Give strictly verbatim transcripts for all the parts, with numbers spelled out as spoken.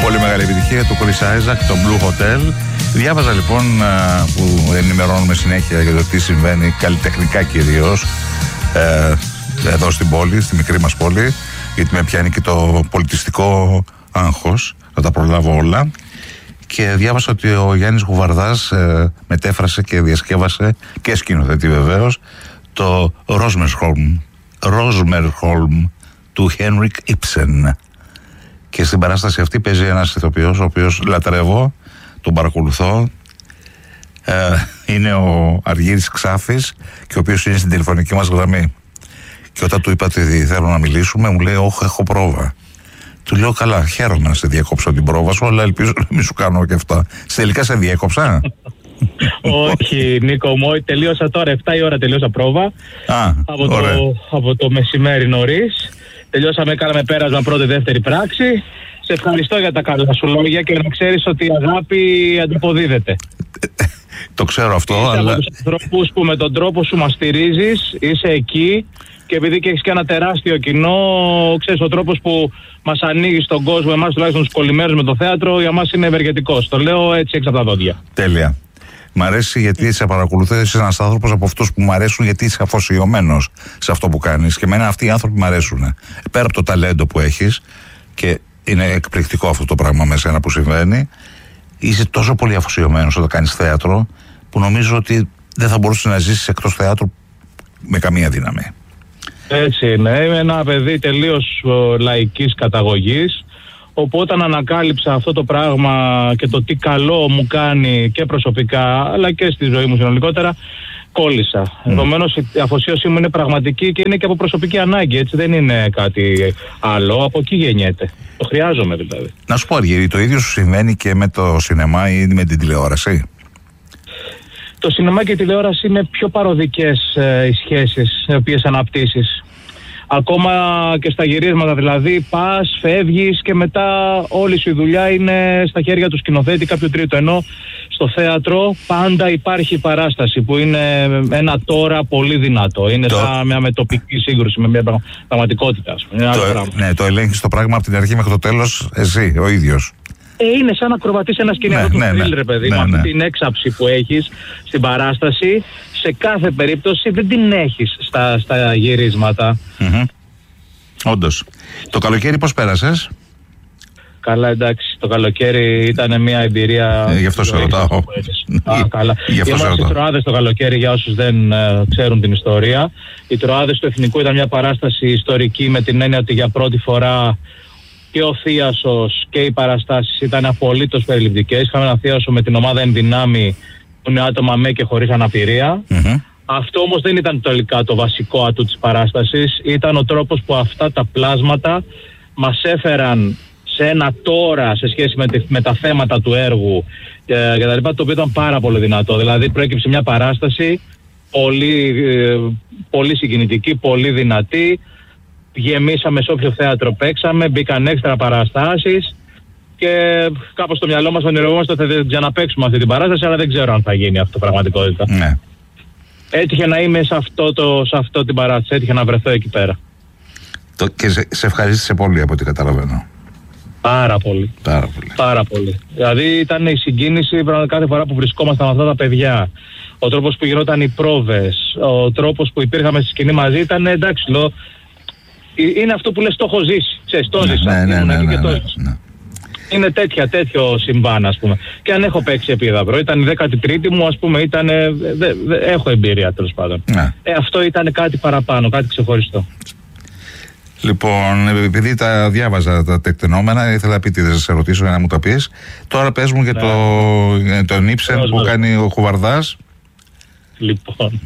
Πολύ μεγάλη επιτυχία του Chris Isaac, το Blue Hotel. Διάβαζα λοιπόν, που ενημερώνουμε συνέχεια για το τι συμβαίνει καλλιτεχνικά κυρίως ε, εδώ στην πόλη, στη μικρή μας πόλη, γιατί με πιάνει και το πολιτιστικό άγχος να τα προλάβω όλα. Και διάβασα ότι ο Γιάννης Γουβαρδάς ε, μετέφρασε και διασκεύασε και σκηνοθετεί βεβαίως το Rosmersholm, Rosmersholm του Henrik Ibsen. Και στην παράσταση αυτή παίζει ένας ηθοποιός, ο οποίος λατρεύω, τον παρακολουθώ. Ε, είναι ο Αργύρης Ξάφης, και ο οποίος είναι στην τηλεφωνική μας γραμμή. Και όταν του είπα ότι θέλω να μιλήσουμε, μου λέει: όχι, έχω πρόβα. Του λέω: καλά, χαίρομαι να σε διέκοψω την πρόβα σου, αλλά ελπίζω να μην σου κάνω και αυτά. Τελικά σε διέκοψα. Όχι, Νίκο μου, τελείωσα τώρα, επτά η ώρα τελείωσα πρόβα. Α, από, το, από το μεσημέρι νωρίς. Τελειώσαμε, κάναμε πέρασμα πρώτη-δεύτερη πράξη. Σε ευχαριστώ για τα καλά σου λόγια και να ξέρεις ότι η αγάπη αντιποδίδεται. Το ξέρω αυτό, είσαι αλλά... από τους ανθρώπους που με τον τρόπο σου μας στηρίζεις, είσαι εκεί, και επειδή και έχεις και ένα τεράστιο κοινό, ξέρεις, ο τρόπος που μας ανοίγει στον κόσμο, εμάς τουλάχιστον τους κολλημένους με το θέατρο, για μας είναι ευεργετικός. Το λέω έτσι έξω από τα δόντια. Τέλεια. Μ' αρέσει γιατί σε παρακολουθώ, είσαι ένας άνθρωπος από αυτούς που μ' αρέσουν, γιατί είσαι αφοσιωμένος σε αυτό που κάνεις. Και εμένα αυτοί οι άνθρωποι μ' αρέσουν. Πέρα από το ταλέντο που έχεις, και είναι εκπληκτικό αυτό το πράγμα με σένα που συμβαίνει, είσαι τόσο πολύ αφοσιωμένος όταν κάνεις θέατρο, που νομίζω ότι δεν θα μπορούσες να ζήσεις εκτός θεάτρου με καμία δύναμη. Έτσι είναι. Είμαι ένα παιδί τελείως ο, λαϊκής καταγωγής, όπου όταν ανακάλυψα αυτό το πράγμα και το τι καλό μου κάνει και προσωπικά αλλά και στη ζωή μου συνολικότερα, κόλλησα. Mm. Επομένως η αφοσίωσή μου είναι πραγματική και είναι και από προσωπική ανάγκη, έτσι, δεν είναι κάτι άλλο, από εκεί γεννιέται. Το χρειάζομαι δηλαδή. Να σου πω, Αργύρη, το ίδιο σου συμβαίνει και με το σινεμά ή με την τηλεόραση? Το σινεμά και η τηλεόραση είναι πιο παροδικές ε, οι σχέσεις οι οποίες αναπτύσσεις. Ακόμα και στα γυρίσματα, δηλαδή πας, φεύγεις και μετά όλη σου η δουλειά είναι στα χέρια του σκηνοθέτη, κάποιου τρίτου. Ενώ στο θέατρο πάντα υπάρχει παράσταση που είναι ένα τώρα πολύ δυνατό. Είναι το... σαν μια μετοπική σύγκρουση με μια πραγματικότητα, ας πούμε. Το... Ναι, το ελέγχεις το πράγμα από την αρχή μέχρι το τέλος εσύ, ο ίδιος. Ε, είναι σαν να κροβατείς ένα σκηνικό ναι, του ναι, θρίλ, ναι, ρε παιδί, ναι, με ναι. αυτή την έξαψη που έχεις στην παράσταση, σε κάθε περίπτωση δεν την έχεις στα, στα γυρίσματα. Mm-hmm. Όντως. Το καλοκαίρι πώς πέρασες? Καλά, εντάξει, το καλοκαίρι ήταν μια εμπειρία... Ε, γι' αυτό σε ρωτάω. Α, καλά. Ήμουν στις Τροάδες το καλοκαίρι, για όσους δεν ε, ξέρουν την ιστορία. Οι Τροάδες του Εθνικού ήταν μια παράσταση ιστορική, με την έννοια ότι για πρώτη φορά και ο θίασος και οι παραστάσεις ήταν απολύτως περιληπτικές. Είχαμε ένα θίασο με την ομάδα Εν Δυνάμει, που είναι άτομα με και χωρίς αναπηρία. Mm-hmm. Αυτό όμως δεν ήταν τελικά το βασικό ατού της παράστασης. Ήταν ο τρόπος που αυτά τα πλάσματα μας έφεραν σε ένα τώρα σε σχέση με, τη, με τα θέματα του έργου και, και τα λοιπά, το οποίο ήταν πάρα πολύ δυνατό. Δηλαδή προέκυψε μια παράσταση πολύ, ε, πολύ συγκινητική, πολύ δυνατή. Γεμίσαμε σε όποιο θέατρο παίξαμε, μπήκαν έξτρα παραστάσεις και κάπως στο μυαλό μας ονειρευόμαστε ότι θα ξαναπαίξουμε αυτή την παράσταση, αλλά δεν ξέρω αν θα γίνει αυτό πραγματικότητα. Ναι. Έτυχε να είμαι σε αυτό, το, σε αυτό την παράσταση, έτυχε να βρεθώ εκεί πέρα. Το, και σε, σε ευχαρίστησε πολύ από ό,τι καταλαβαίνω. Πάρα πολύ. Πάρα πολύ. Πάρα πολύ. Δηλαδή ήταν η συγκίνηση κάθε φορά που βρισκόμασταν με αυτά τα παιδιά. Ο τρόπος που γινόταν οι πρόβες, ο τρόπος που υπήρχαμε στη σκηνή μαζί ήταν, εντάξει, λέω, είναι αυτό που λες, το έχω ζήσει. Ξέρεις, το ζήσα. Ναι, ναι, ναι, ναι, ναι, ναι, ναι. Είναι τέτοια, τέτοιο συμβάν, ας πούμε. Και αν έχω παίξει επίδαυρο, ήταν η δέκατη τρίτη μου, ας πούμε, ήταν, δε, δε, έχω εμπειρία τέλος πάντων. Ναι. Ε, αυτό ήταν κάτι παραπάνω, κάτι ξεχωριστό. Λοιπόν, επειδή τα διάβαζα τα τεκτενόμενα, ήθελα να πει τι, δεν σε ρωτήσω να μου τα πεις. Τώρα πες μου για ναι. το, τον Ibsen που κάνει ο Χουβαρδάς. Λοιπόν.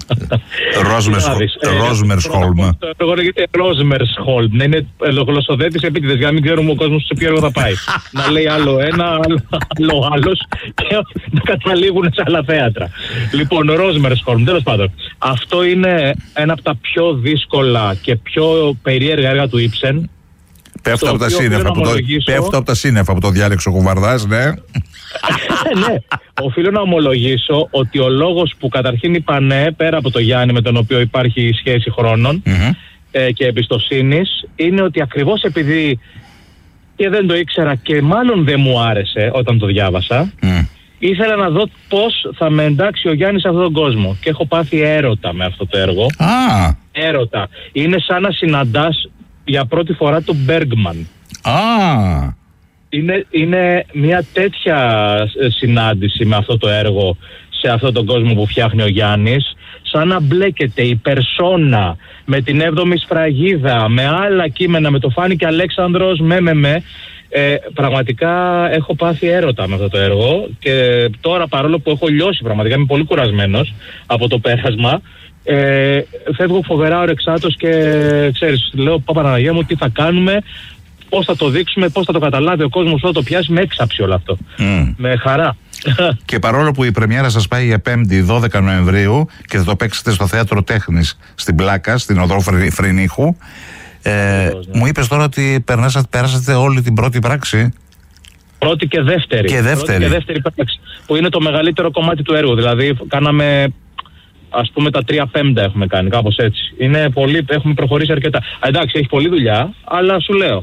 Ρόσμερσχόλμ. Εγώ λέγεται Ρόσμερσχόλμ. Να είναι γλωσσοδέτης επίτηδες, για να μην ξέρουμε ο κόσμος σε ποιο έργο θα πάει. Να λέει άλλο ένα, άλλο άλλος και να καταλήγουν σε άλλα θέατρα. Λοιπόν, Ρόσμερσχόλμ, τέλος πάντων. Αυτό είναι ένα από τα πιο δύσκολα και πιο περίεργα έργα του Ibsen. Πέφτω από, το, από τα σύννεφα που το διάλεξε ο Χουβαρδάς, ναι. Ναι, οφείλω να ομολογήσω ότι ο λόγος που καταρχήν είπα ναι, πέρα από το Γιάννη με τον οποίο υπάρχει σχέση χρόνων mm-hmm. ε, και εμπιστοσύνης, είναι ότι ακριβώς επειδή και δεν το ήξερα και μάλλον δεν μου άρεσε όταν το διάβασα. Mm. Ήθελα να δω πώς θα με εντάξει ο Γιάννης σε αυτόν τον κόσμο και έχω πάθει έρωτα με αυτό το έργο. Ah. Έρωτα. Είναι σαν να συναντάς για πρώτη φορά τον Μπέργκμαν. Ah. Είναι, είναι μια τέτοια συνάντηση με αυτό το έργο σε αυτόν τον κόσμο που φτιάχνει ο Γιάννης, σαν να μπλέκεται η περσόνα με την έβδομη σφραγίδα, με άλλα κείμενα, με το Φάνη και Αλέξανδρος, με με με. Ε, πραγματικά έχω πάθει έρωτα με αυτό το έργο και τώρα, παρόλο που έχω λιώσει πραγματικά, είμαι πολύ κουρασμένος από το πέρασμα, ε, φεύγω φοβερά ορεξάτος και ξέρεις, λέω Παπαναγία μου, τι θα κάνουμε, πώς θα το δείξουμε, πώς θα το καταλάβει ο κόσμος, πώς θα το πιάσει, με έξαψη όλο αυτό. Mm. Με χαρά. Και παρόλο που η πρεμιέρα σας πάει για Πέμπτη δώδεκα Νοεμβρίου και θα το παίξετε στο Θέατρο Τέχνης στην Πλάκα, στην οδό Φρυνίχου, ε, ναι. μου είπες τώρα ότι περνάσατε, πέρασατε όλη την πρώτη πράξη. Πρώτη και δεύτερη. Και δεύτερη. Πρώτη και δεύτερη πράξη, που είναι το μεγαλύτερο κομμάτι του έργου. Δηλαδή, κάναμε, ας πούμε, τα τρία πέμπτα έχουμε κάνει, κάπως έτσι. Είναι πολύ, έχουμε προχωρήσει αρκετά. Α, εντάξει, έχει πολλή δουλειά, αλλά σου λέω.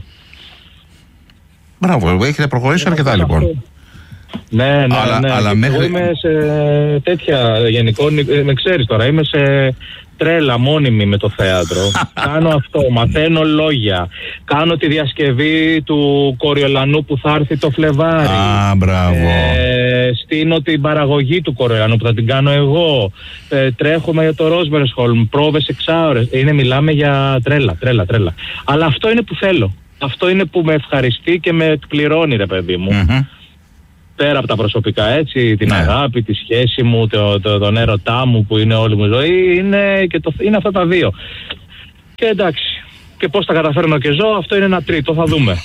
Μπράβο, έχετε προχωρήσει είναι αρκετά λοιπόν. Αυτό. Ναι, ναι, αλλά, ναι. Αλλά μέχρι... Εγώ είμαι σε τέτοια γενικό, με ξέρεις τώρα, είμαι σε τρέλα μόνιμη με το θέατρο. Κάνω αυτό, μαθαίνω λόγια. Κάνω τη διασκευή του Κοριολανού που θα έρθει το Φλεβάρι. Α, μπράβο. Ε, στείνω την παραγωγή του Κοριολανού που θα την κάνω εγώ. Ε, τρέχουμε για το Ρόσμερσχολμ, πρόβες εξάωρες. Είναι, μιλάμε για τρέλα, τρέλα, τρέλα. Αλλά αυτό είναι που θέλω. Αυτό είναι που με ευχαριστεί και με εκπληρώνει, ρε παιδί μου. Mm-hmm. Πέρα από τα προσωπικά, έτσι, την ναι. αγάπη, τη σχέση μου, το, το, τον έρωτά μου που είναι όλη μου ζωή, είναι, και το, είναι αυτά τα δύο. Και εντάξει, και πώς τα καταφέρνω και ζω, αυτό είναι ένα τρίτο, θα δούμε.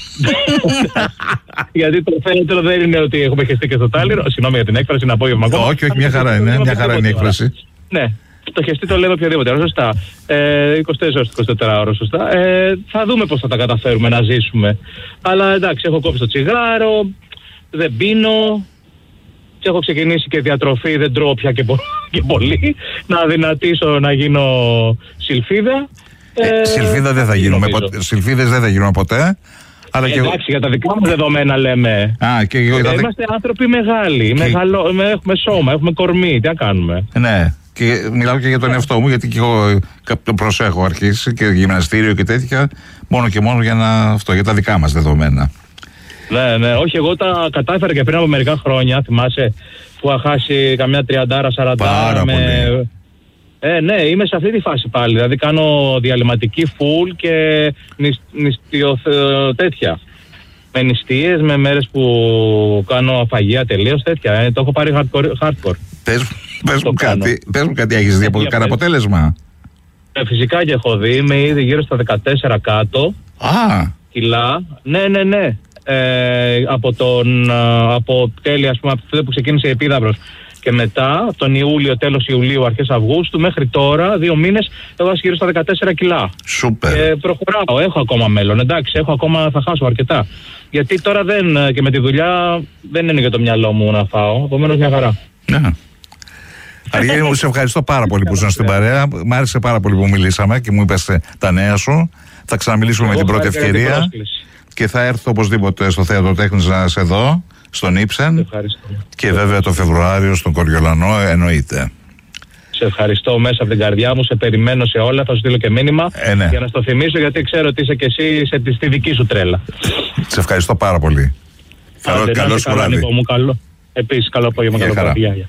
Γιατί το φαίνεται δεν είναι ότι έχουμε χεστεί και στο Τάλιρο, συγγνώμη για την έκφραση, να πω για ακόμα. Όχι, όχι, μια χαρά είναι, μια χαρά είναι η έκφραση. Ναι. Το χεστή το λέμε οποιοδήποτε, σωστά. Ε, είκοσι τέσσερα είκοσι τέσσερα ώρες, σωστά. Ε, θα δούμε πώς θα τα καταφέρουμε να ζήσουμε. Αλλά εντάξει, έχω κόψει το τσιγάρο, δεν πίνω και έχω ξεκινήσει και διατροφή, δεν τρώω πια και, πο- και πολύ. Να αδυνατήσω να γίνω σιλφίδα. Ε, ε, σιλφίδα δεν θα γίνουμε ποτέ. Σιλφίδες δεν θα γίνουμε ποτέ. Αλλά ε, και... Εντάξει, για τα δικά μου δεδομένα λέμε. Α, και εγώ, ε, είμαστε άνθρωποι μεγάλοι. Και... Μεγαλο... Έχουμε σώμα, έχουμε κορμί. Τι να κάνουμε. Ναι. Και μιλάω και για τον εαυτό μου, γιατί και εγώ το προσέχω αρχίσει και γυμναστήριο και τέτοια, μόνο και μόνο για, να, αυτό, για τα δικά μας δεδομένα. Ναι, ναι, όχι, εγώ τα κατάφερα και πριν από μερικά χρόνια, θυμάσαι, που είχα χάσει καμιά τριαντάρα, σαραντάρα. Πάρα με... πολύ. Ε, ναι, είμαι σε αυτή τη φάση πάλι, δηλαδή κάνω διαλυματική full και νηστιο, τέτοια. Με νηστείες, με μέρες που κάνω αφαγία τελείως, τέτοια, ε, το έχω πάρει hardcore. hardcore. Πες, πες, μου κάτι, πες μου κάτι, έχεις δει από κανένα αποτέλεσμα? Ε, φυσικά και έχω δει, είμαι ήδη γύρω στα δεκατέσσερα κάτω. Α. Κιλά, ναι, ναι, ναι. Ε, από τον από τέλη, ας πούμε, από τότε που ξεκίνησε η Επίδαυρος και μετά, τον Ιούλιο, τέλος Ιουλίου, αρχές Αυγούστου, μέχρι τώρα, δύο μήνες, έχω γύρω στα δεκατέσσερα κιλά. Σούπερ. Και προχωράω, έχω ακόμα μέλλον, εντάξει, έχω ακόμα, θα χάσω αρκετά. Γιατί τώρα δεν, και με τη δουλειά δεν είναι για το μυαλό μου να φάω, επομένως μια χαρά. Ναι. Αργύρη μου, σε ευχαριστώ πάρα πολύ που ήσουν στην παρέα. Μ' άρεσε πάρα πολύ που μιλήσαμε και μου είπες τα νέα σου. Θα ξαναμιλήσουμε με την πρώτη ευκαιρία. Και θα έρθω οπωσδήποτε στο Θέατρο Τέχνης να σε δω, στον Ήψεν. Και βέβαια το Φεβρουάριο στον Κοριολανό, εννοείται. Σε ευχαριστώ μέσα από την καρδιά μου, σε περιμένω σε όλα, θα σου στείλω και μήνυμα ε, ναι. για να στο θυμίσω, γιατί ξέρω ότι είσαι και εσύ σε, στη δική σου τρέλα. Σε ευχαριστώ πάρα πολύ. Καλό, καλό σου βράδυ. Καλό. Επίσης, καλό απόγευμα, καλό βράδυ.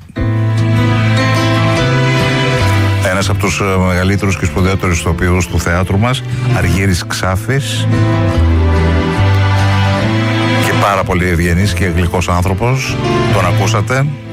Ένας από τους μεγαλύτερους και σπουδαιότερους ηθοποιούς του θεάτρου μας, Αργύρης Ξάφης, και πάρα πολύ ευγενής και γλυκός άνθρωπος. Τον ακούσατε.